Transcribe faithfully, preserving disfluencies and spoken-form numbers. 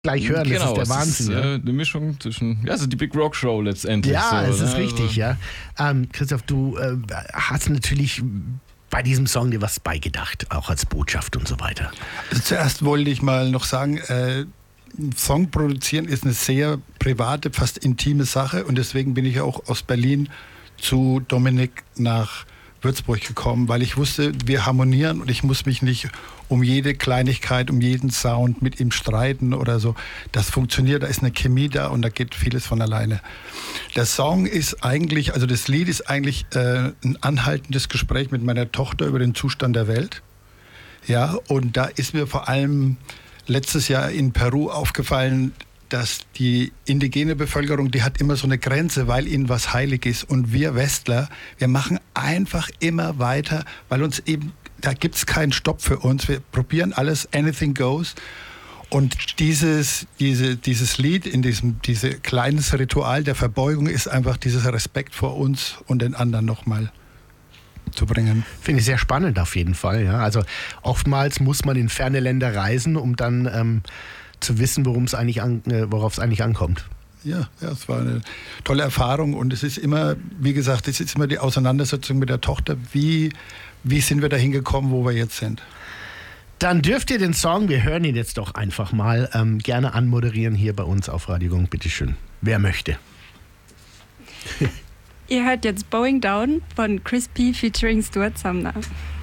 gleich hören, Genau, das ist der es Wahnsinn. ist ja. äh, eine Mischung zwischen, ja, so die Big Rock Show letztendlich. Ja, so, es ist ne? richtig, ja. Ähm, Christoph, du äh, hast natürlich bei diesem Song dir was beigedacht, auch als Botschaft und so weiter. Also zuerst wollte ich mal noch sagen, äh, Song produzieren ist eine sehr private, fast intime Sache und deswegen bin ich auch aus Berlin zu Dominik nach Würzburg gekommen, weil ich wusste, wir harmonieren und ich muss mich nicht um jede Kleinigkeit, um jeden Sound mit ihm streiten oder so. Das funktioniert, da ist eine Chemie da und da geht vieles von alleine. Der Song ist eigentlich, also das Lied ist eigentlich äh, ein anhaltendes Gespräch mit meiner Tochter über den Zustand der Welt. Ja, und da ist mir vor allem letztes Jahr in Peru aufgefallen, dass die indigene Bevölkerung, die hat immer so eine Grenze, weil ihnen was heilig ist. Und wir Westler, wir machen einfach immer weiter, weil uns eben, da gibt es keinen Stopp für uns. Wir probieren alles, anything goes. Und dieses, diese, dieses Lied, in diesem diese kleines Ritual der Verbeugung ist einfach dieser Respekt vor uns und den anderen nochmal zu bringen. Finde ich sehr spannend auf jeden Fall. Ja. Also oftmals muss man in ferne Länder reisen, um dann ähm, zu wissen, worum es eigentlich an, äh, worauf es eigentlich ankommt. Ja, ja, es war eine tolle Erfahrung und es ist immer, wie gesagt, es ist immer die Auseinandersetzung mit der Tochter. Wie, wie sind wir dahin gekommen, wo wir jetzt sind? Dann dürft ihr den Song, wir hören ihn jetzt doch einfach mal, ähm, gerne anmoderieren hier bei uns auf Radio Gong. Bitteschön. Wer möchte? Ihr hört jetzt Bowing Down von Crispy featuring Stuart Sumner.